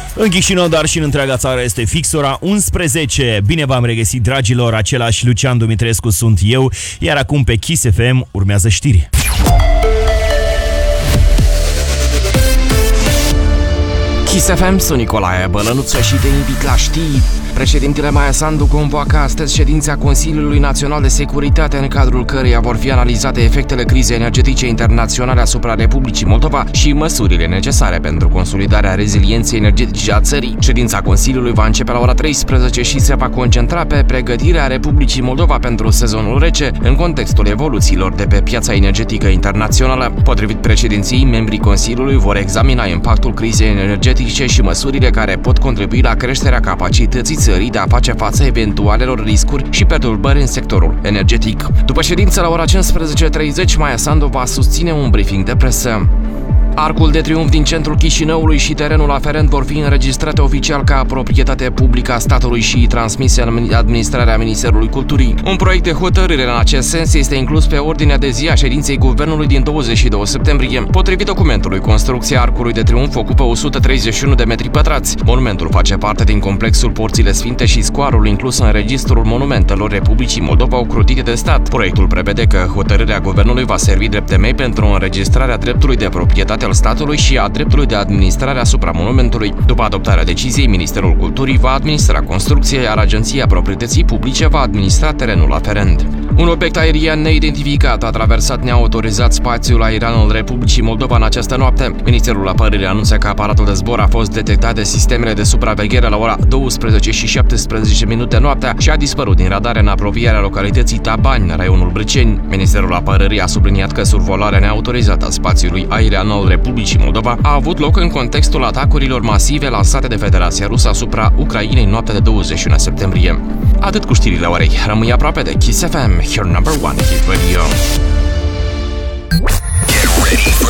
În Chișinău, dar și în întreaga țară este fix ora 11. Bine v-am regăsit, dragilor, același Lucian Dumitrescu sunt eu, iar acum pe Kiss FM urmează știri. Kiss FM, sunt Nicolae Bălănuță și te invit la știri. Președintele Maia Sandu convoacă astăzi ședința Consiliului Național de Securitate, în cadrul căreia vor fi analizate efectele crizei energetice internaționale asupra Republicii Moldova și măsurile necesare pentru consolidarea rezilienței energetice a țării. Ședința Consiliului va începe la ora 13 și se va concentra pe pregătirea Republicii Moldova pentru sezonul rece, în contextul evoluțiilor de pe piața energetică internațională. Potrivit președinției, membrii Consiliului vor examina impactul crizei energetice și măsurile care pot contribui la creșterea capacității țării de a face față eventualelor riscuri și perturbări în sectorul energetic. După ședință, la ora 15:30, Maia Sandu va susține un briefing de presă. Arcul de Triunf din centrul Chișinăului și terenul aferent vor fi înregistrate oficial ca proprietate publică a statului și transmise în administrarea Ministerului Culturii. Un proiect de hotărâre în acest sens este inclus pe ordinea de zi a ședinței Guvernului din 22 septembrie. Potrivit documentului, construcția Arcului de Triunf ocupă 131 de metri pătrați. Monumentul face parte din complexul Porțile Sfinte și scoarul inclus în registrul monumentelor Republicii Moldova ocrotite de stat. Proiectul prevede că hotărârea Guvernului va servi drept temei pentru înregistrarea dreptului de proprietate al statului și a dreptului de administrare asupra monumentului. După adoptarea deciziei, Ministerul Culturii va administra construcția, iar Agenția Proprietății Publice va administra terenul aferent. Un obiect aerian neidentificat a traversat neautorizat spațiul aerian al Republicii Moldova în această noapte. Ministerul Apărării anunță că aparatul de zbor a fost detectat de sistemele de supraveghere la ora 12:17 noaptea și a dispărut din radare în apropierea localității Tabani, raionul Brăceni. Ministerul Apărării a subliniat că survolarea neautorizată a spațiului aerian al Republicii Moldova a avut loc în contextul atacurilor masive lansate de Federația Rusă asupra Ucrainei în noaptea de 21 septembrie. Atât cu știrile orei. Rămâi aproape de Kiss FM, your number one hit radio. Get ready for